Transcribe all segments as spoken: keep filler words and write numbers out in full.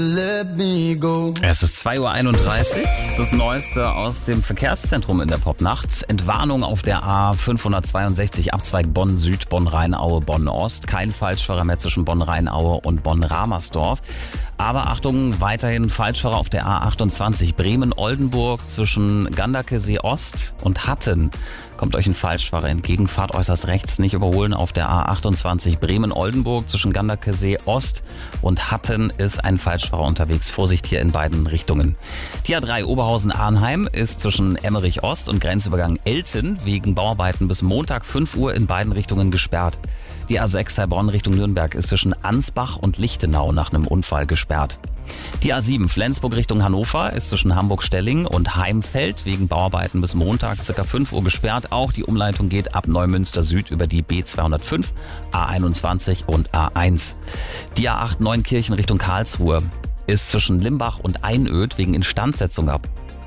Let me go. Es ist zwei Uhr einunddreißig. Das Neueste aus dem Verkehrszentrum in der Popnacht. Entwarnung auf der A fünfhundertzweiundsechzig, Abzweig Bonn Süd, Bonn-Rheinaue, Bonn-Ost. Kein Falschfahrer mehr zwischen Bonn-Rheinaue und Bonn-Ramersdorf. Aber Achtung, weiterhin Falschfahrer auf der A achtundzwanzig, Bremen-Oldenburg zwischen Ganderkesee Ost und Hatten. Kommt euch ein Falschfahrer entgegen, fahrt äußerst rechts, nicht überholen auf der A achtundzwanzig, Bremen-Oldenburg zwischen Ganderkesee Ost und Hatten ist ein Falschfahrer unterwegs. Vorsicht hier in beiden Richtungen. Die A drei Oberhausen-Arnheim ist zwischen Emmerich Ost und Grenzübergang Elten wegen Bauarbeiten bis Montag fünf Uhr in beiden Richtungen gesperrt. Die A sechs Heilbronn Richtung Nürnberg ist zwischen Ansbach und Lichtenau nach einem Unfall gesperrt. Die A sieben Flensburg Richtung Hannover ist zwischen Hamburg-Stelling und Heimfeld wegen Bauarbeiten bis Montag ca. fünf Uhr gesperrt. Auch die Umleitung geht ab Neumünster Süd über die B zweihundertfünf, A einundzwanzig und A eins. Die A acht Neunkirchen Richtung Karlsruhe ist zwischen Limbach und Einöd wegen Instandsetzung ab.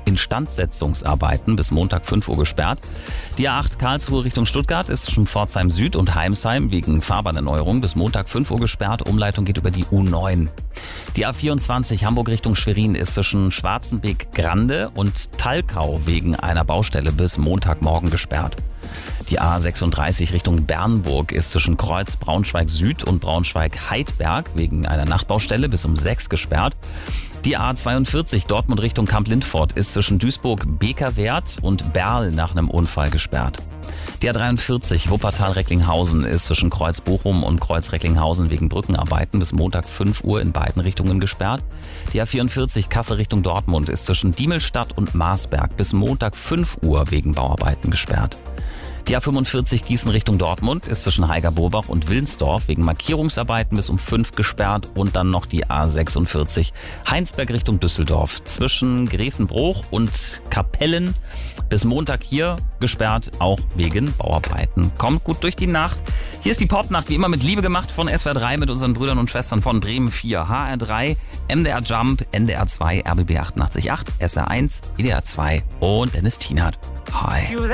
Instandsetzungsarbeiten bis Montag fünf Uhr gesperrt. Die A acht Karlsruhe Richtung Stuttgart ist zwischen Pforzheim Süd und Heimsheim wegen Fahrbahnerneuerung bis Montag fünf Uhr gesperrt. Umleitung geht über die U neun. Die A vierundzwanzig Hamburg Richtung Schwerin ist zwischen Schwarzenbeek-Grande und Talkau wegen einer Baustelle bis Montagmorgen gesperrt. Die A sechsunddreißig Richtung Bernburg ist zwischen Kreuz Braunschweig Süd und Braunschweig Heidberg wegen einer Nachtbaustelle bis um sechs gesperrt. Die A zweiundvierzig Dortmund Richtung Kamp-Lindfort ist zwischen Duisburg-Bekerwert und Berl nach einem Unfall gesperrt. Die A dreiundvierzig Wuppertal-Recklinghausen ist zwischen Kreuz Bochum und Kreuz Recklinghausen wegen Brückenarbeiten bis Montag fünf Uhr in beiden Richtungen gesperrt. Die A vierundvierzig Kassel Richtung Dortmund ist zwischen Diemelstadt und Marsberg bis Montag fünf Uhr wegen Bauarbeiten gesperrt. Die A fünfundvierzig Gießen Richtung Dortmund ist zwischen Heiger-Borbach und Wilnsdorf wegen Markierungsarbeiten bis um fünf gesperrt und dann noch die A sechsundvierzig Heinsberg Richtung Düsseldorf zwischen Grevenbruch und Kapellen bis Montag hier gesperrt, auch wegen Bauarbeiten. Kommt gut durch die Nacht. Hier ist die Popnacht, wie immer mit Liebe gemacht von S W R drei mit unseren Brüdern und Schwestern von Bremen vier, H R drei, M D R Jump, N D R zwei, R B B achtundachtzig Komma acht, S R eins, E D R zwei und Dennis Tienert. Hi.